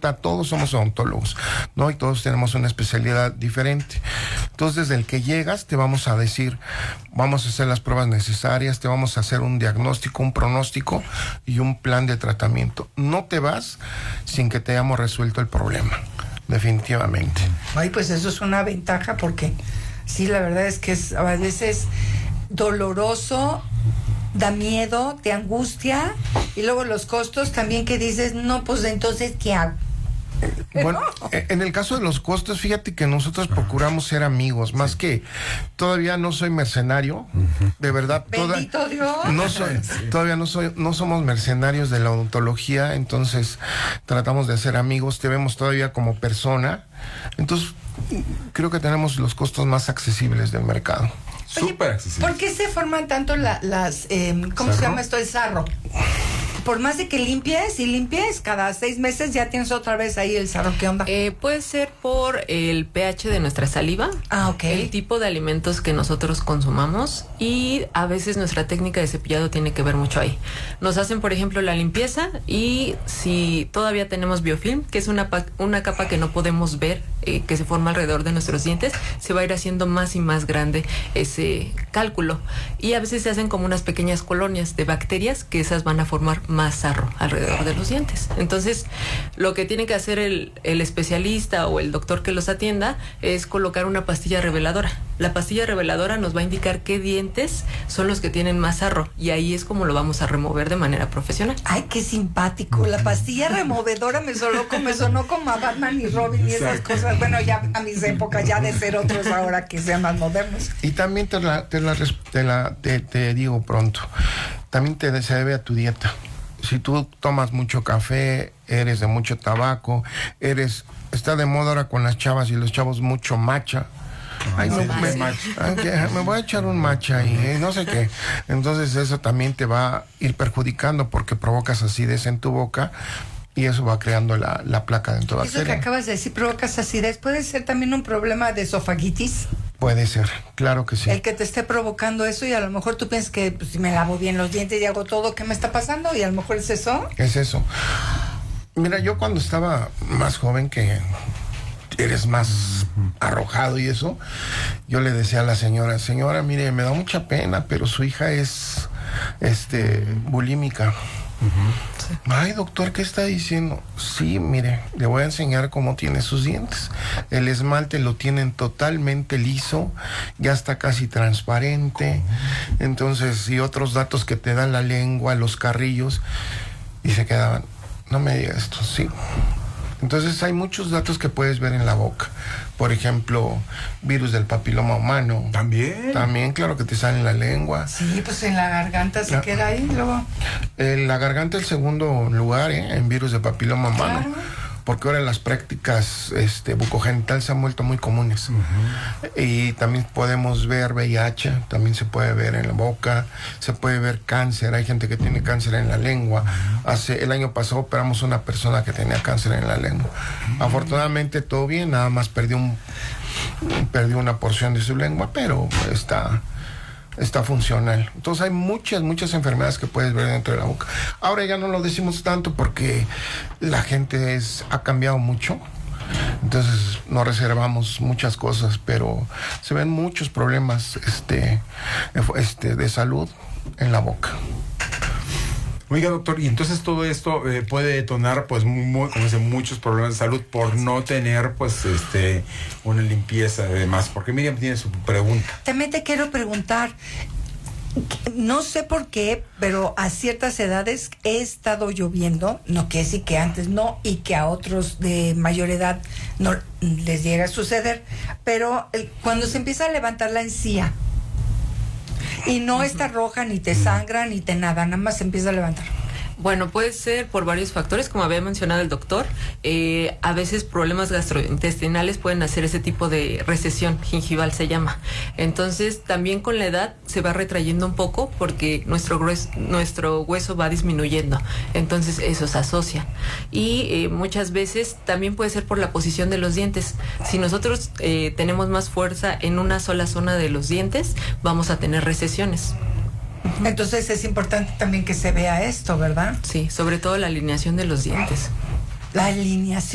consulta, todos somos odontólogos, ¿no? Y todos tenemos una especialidad diferente. Entonces, desde el que llegas, te vamos a decir, vamos a hacer las pruebas necesarias, te vamos a hacer un diagnóstico, un pronóstico y un plan de tratamiento. No te vas sin que te hayamos resuelto el problema, definitivamente. Ay, pues eso es una ventaja porque sí, la verdad es que a veces doloroso, da miedo, te angustia, y luego los costos también que dices, no, pues entonces, ¿qué hago? Bueno, en el caso de los costos, fíjate que nosotros procuramos ser amigos, más que todavía no soy mercenario, de verdad. Bendito Dios. Todavía no somos mercenarios de la odontología, entonces tratamos de ser amigos, te vemos todavía como persona, entonces creo que tenemos los costos más accesibles del mercado. Súper accesible. ¿Por qué se forman tanto las ¿cómo se llama esto? El sarro. Por más de que limpies, cada 6 meses ya tienes otra vez ahí el sarro. ¿Qué onda? Puede ser por el pH de nuestra saliva, el tipo de alimentos que nosotros consumamos, y a veces nuestra técnica de cepillado tiene que ver mucho ahí. Nos hacen, por ejemplo, la limpieza, y si todavía tenemos biofilm, que es una capa que no podemos ver, que se forma alrededor de nuestros dientes, se va a ir haciendo más y más grande ese cálculo, y a veces se hacen como unas pequeñas colonias de bacterias que esas van a formar más sarro alrededor de los dientes. Entonces, lo que tiene que hacer el especialista o el doctor que los atienda es colocar una pastilla reveladora. La pastilla reveladora nos va a indicar qué dientes son los que tienen más sarro, y ahí es como lo vamos a remover de manera profesional. Ay, qué simpático. La pastilla removedora me sonó como a Batman y Robin y esas cosas. Bueno, ya a mis épocas, ya de ser otros ahora que sean más modernos. Y también te digo pronto, también se debe a tu dieta. Si tú tomas mucho café, eres de mucho tabaco, está de moda ahora con las chavas y los chavos mucho matcha. Ay, no, me voy a echar un matcha y no sé qué. Entonces eso también te va a ir perjudicando porque provocas acidez en tu boca y eso va creando la placa dentobacteriana. Eso que acabas de decir, provocas acidez, ¿puede ser también un problema de esofagitis? Puede ser, claro que sí. El que te esté provocando eso, y a lo mejor tú piensas que pues, si me lavo bien los dientes y hago todo, ¿qué me está pasando? Y a lo mejor es eso. Es eso. Mira, yo cuando estaba más joven, que eres más arrojado y eso, yo le decía a la señora, mire, me da mucha pena, pero su hija es bulímica. Sí. Ay, doctor, ¿qué está diciendo? Sí, mire, le voy a enseñar cómo tiene sus dientes. El esmalte lo tienen totalmente liso, ya está casi transparente. Entonces, y otros datos que te dan la lengua, los carrillos, y se quedaban, no me digas esto, sí. Entonces hay muchos datos que puedes ver en la boca. Por ejemplo, virus del papiloma humano. También, claro que te sale en la lengua. Sí, pues en la garganta se queda ahí luego. La garganta es el segundo lugar en virus de papiloma humano. Claro. Porque ahora las prácticas bucogenital se han vuelto muy comunes. Y también podemos ver VIH, también se puede ver en la boca, se puede ver cáncer, hay gente que tiene cáncer en la lengua. El año pasado operamos una persona que tenía cáncer en la lengua. Afortunadamente todo bien, nada más perdió una porción de su lengua, pero está funcional. Entonces hay muchas enfermedades que puedes ver dentro de la boca. Ahora ya no lo decimos tanto porque la gente ha cambiado mucho. Entonces no reservamos muchas cosas, pero se ven muchos problemas de salud en la boca. Oiga, doctor, y entonces todo esto puede detonar, pues, como dicen, muchos problemas de salud por no tener, pues, una limpieza y demás. Porque Miriam tiene su pregunta. También te quiero preguntar, no sé por qué, pero a ciertas edades he estado lloviendo, no quiere decir que antes no, y que a otros de mayor edad no les llega a suceder, pero cuando se empieza a levantar la encía, y no está roja, ni te sangra, ni te nada más se empieza a levantar. Bueno, puede ser por varios factores, como había mencionado el doctor. A veces problemas gastrointestinales pueden hacer ese tipo de recesión gingival, se llama. Entonces, también con la edad se va retrayendo un poco porque nuestro hueso va disminuyendo. Entonces, eso se asocia. Y muchas veces también puede ser por la posición de los dientes. Si nosotros tenemos más fuerza en una sola zona de los dientes, vamos a tener recesiones. Entonces es importante también que se vea esto, ¿verdad? Sí, sobre todo la alineación de los dientes. La alineación.